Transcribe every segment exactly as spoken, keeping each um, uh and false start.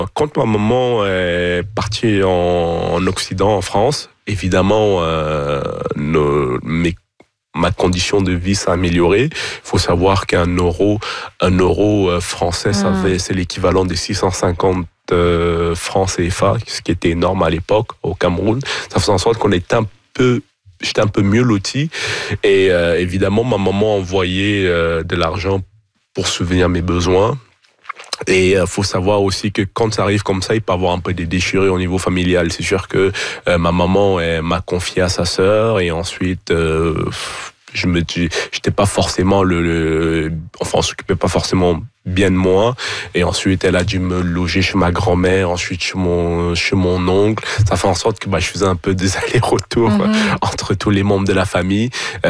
Quand ma maman est partie en, en Occident, en France, évidemment, euh, nos, mes ma condition de vie s'est améliorée. Il faut savoir qu'un euro, un euro français, ça fait, c'est l'équivalent des six cent cinquante euh, francs C F A, ce qui était énorme à l'époque au Cameroun. Ça faisait en sorte qu'on était un peu, j'étais un peu mieux loti. Et euh, évidemment, ma maman envoyait euh, de l'argent pour subvenir à mes besoins. Et il euh, faut savoir aussi que quand ça arrive comme ça, il peut y avoir un peu des déchirures au niveau familial. C'est sûr que euh, ma maman elle, m'a confié à sa sœur et ensuite euh, je me dis, j'étais pas forcément le, le enfin on s'occupait pas forcément bien de moi. Et ensuite elle a dû me loger chez ma grand-mère, ensuite chez mon chez mon oncle. Ça fait en sorte que bah je faisais un peu des allers-retours mm-hmm. entre tous les membres de la famille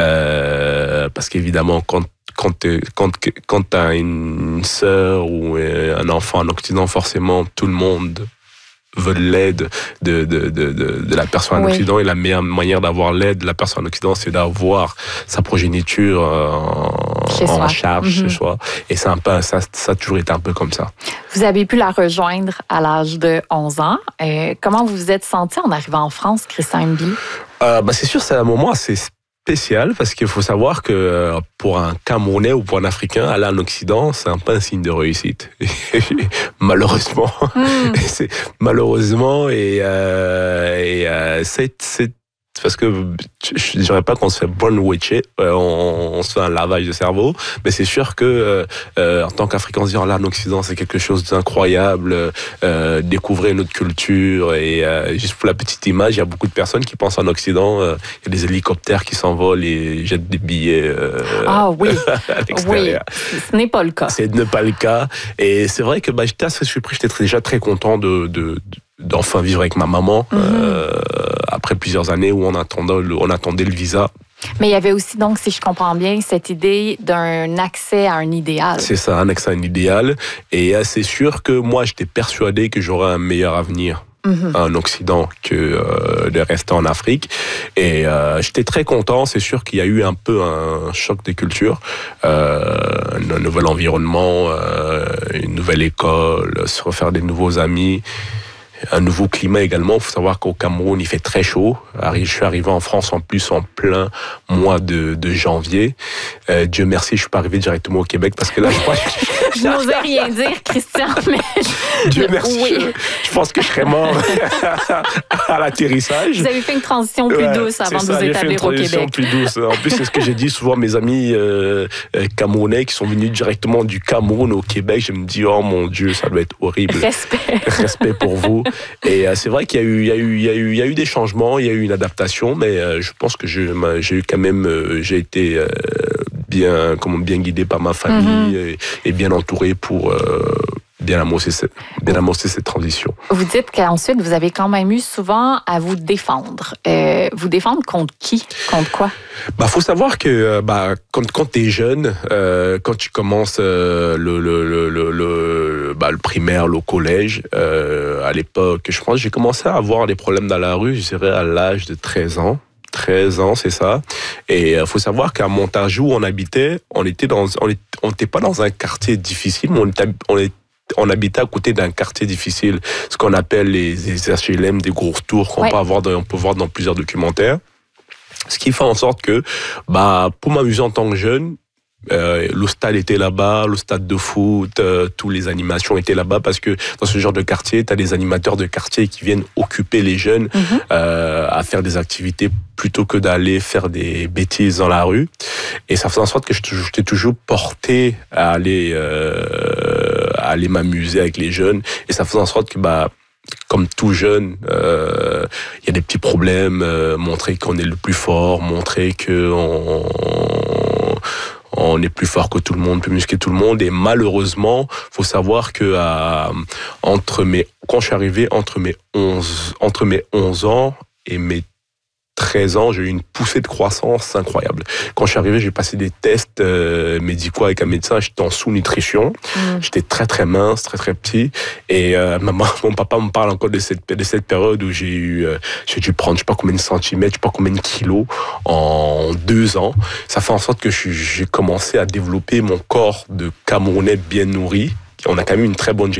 euh, parce qu'évidemment quand Quand, quand, quand tu as une sœur ou un enfant en Occident, forcément, tout le monde veut l'aide de, de, de, de, de la personne en oui. Occident. Et la meilleure manière d'avoir l'aide de la personne en Occident, c'est d'avoir sa progéniture en, en charge mm-hmm. chez soi. Et c'est un peu, ça, ça a toujours été un peu comme ça. Vous avez pu la rejoindre à l'âge de onze ans. Euh, comment vous vous êtes senti en arrivant en France, Christian Mbi? Euh, bah c'est sûr, c'est un moment assez spécial parce qu'il faut savoir que pour un Camerounais ou pour un Africain, aller en Occident, c'est un peu un signe de réussite. malheureusement. Mm. c'est, malheureusement, et, euh, et euh, c'est, c'est parce que je ne dirais pas qu'on se fait brainwasher, on, on se fait un lavage de cerveau, mais c'est sûr que euh, en tant qu'Africain, on se dit oh là en Occident c'est quelque chose d'incroyable, euh, découvrir notre culture et euh, juste pour la petite image, il y a beaucoup de personnes qui pensent en Occident, euh, il y a des hélicoptères qui s'envolent et jettent des billets euh, ah oui, à l'extérieur. Oui, ce n'est pas le cas. C'est ne pas le cas et c'est vrai que bah, j'étais assez surpris, j'étais déjà très content de, de, de d'enfin vivre avec ma maman mm-hmm. euh, après plusieurs années où on attendait, le, on attendait le visa. Mais il y avait aussi donc, si je comprends bien, cette idée d'un accès à un idéal. C'est ça, un accès à un idéal. Et c'est sûr que moi, j'étais persuadé que j'aurais un meilleur avenir mm-hmm. en Occident que euh, de rester en Afrique. Et euh, j'étais très content. C'est sûr qu'il y a eu un peu un choc des cultures, euh, un nouvel environnement, euh, une nouvelle école, se refaire des nouveaux amis. Un nouveau climat également. Il faut savoir qu'au Cameroun, il fait très chaud. Je suis arrivé en France en plus en plein mois de, de janvier. Euh, Dieu merci, je suis pas arrivé directement au Québec parce que là, je crois que... je n'osais rien dire, Christian, mais... Dieu merci. Oui. Je, je pense que je serais mort à l'atterrissage. Vous avez fait une transition plus ouais, douce avant de ça, vous établir au Québec. J'ai fait une transition plus douce. En plus, c'est ce que j'ai dit souvent à mes amis euh, camerounais qui sont venus directement du Cameroun au Québec. Je me dis, oh mon Dieu, ça doit être horrible. Respect. Respect pour vous. Et euh, c'est vrai qu'il y a eu, il y a eu, il y a eu, il y a eu des changements, il y a eu une adaptation, mais euh, je pense que je, j'ai eu quand même, euh, j'ai été euh, bien, comment bien guidé par ma famille mm-hmm. et, et bien entouré pour euh, bien amorcer cette, bien amorcer cette transition. Vous dites qu'ensuite vous avez quand même eu souvent à vous défendre. Euh, vous défendre contre qui, contre quoi? Bah, faut savoir que bah quand quand t'es jeune, euh, quand tu commences euh, le le le le le, bah, le primaire, le collège, euh, à l'époque, je pense que j'ai commencé à avoir des problèmes dans la rue, je dirais à l'âge de treize ans. treize ans, c'est ça. Et il faut savoir qu'à Montargis où on habitait, on était dans on était, on était pas dans un quartier difficile, mais on était on était on habitait à côté d'un quartier difficile, ce qu'on appelle les, les H L M, des gros tours qu'on ouais. peut avoir, dans, on peut voir dans plusieurs documentaires. Ce qui fait en sorte que, bah, pour m'amuser en tant que jeune, euh, le stade était là-bas, le stade de foot, euh, toutes les animations étaient là-bas parce que dans ce genre de quartier, tu as des animateurs de quartier qui viennent occuper les jeunes mm-hmm. euh, à faire des activités plutôt que d'aller faire des bêtises dans la rue. Et ça faisait en sorte que j'étais toujours porté à aller, euh, à aller m'amuser avec les jeunes. Et ça faisait en sorte que, bah, comme tout jeune, euh, il y a des petits problèmes, euh, montrer qu'on est le plus fort, montrer qu'on on est plus fort que tout le monde, plus musclé que tout le monde. Et malheureusement, faut savoir que à, entre mes, quand je suis arrivé entre mes onze, entre mes onze ans et mes treize ans, j'ai eu une poussée de croissance incroyable. Quand je suis arrivé, j'ai passé des tests euh, médicaux avec un médecin, j'étais en sous-nutrition, mmh. j'étais très très mince, très très petit, et euh, maman, mon papa me parle encore de cette, de cette période où j'ai eu, euh, j'ai dû prendre je sais pas combien de centimètres, je sais pas combien de kilos en deux ans. Ça fait en sorte que je, j'ai commencé à développer mon corps de Camerounais bien nourri. On a quand même une très bonne